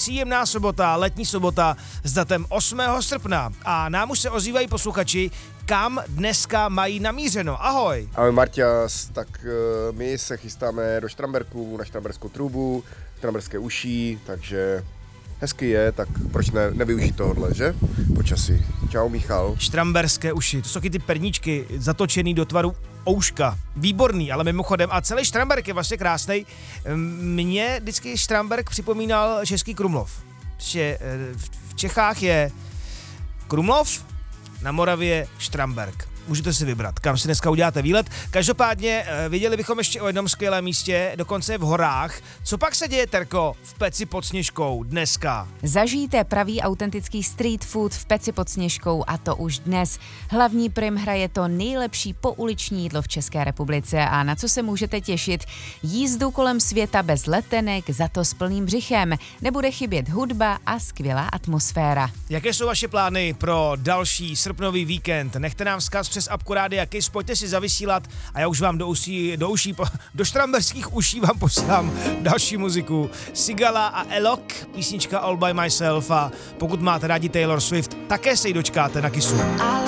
příjemná sobota, letní sobota s datem 8. srpna. A nám už se ozývají posluchači, kam dneska mají namířeno. Ahoj. Ahoj Marťas, tak my se chystáme do Štramberku, na Štramberskou trubu, Štramberské uší, takže hezky je, tak proč nevyužít tohohle, že? Počasí. Čau Michal. Štramberské uši, to jsou ty perníčky zatočený do tvaru ouška. Výborný, ale mimochodem. A celý Štramberk je vlastně krásnej. Mně vždycky Štramberk připomínal Český Krumlov. Že v Čechách je Krumlov, na Moravě Štramberk. Můžete si vybrat, kam si dneska uděláte výlet. Každopádně viděli bychom ještě o jednom skvělém místě, dokonce v horách. Co pak se děje, Terko, v Peci pod Sněžkou dneska? Zažijte pravý autentický street food v Peci pod Sněžkou a to už dnes. Hlavní prim hraje to nejlepší pouliční jídlo v České republice a na co se můžete těšit? Jízdu kolem světa bez letenek, za to s plným břichem. Nebude chybět hudba a skvělá atmosféra. Jaké jsou vaše plány pro další srpnový víkend? Nechte nám vzkaz přes apku Rádia Kiss, pojďte si zavysílat a já už vám do štramberských uší vám posílám další muziku. Sigala a Elok, písnička All by Myself, a pokud máte rádi Taylor Swift, také se jí dočkáte na Kissu.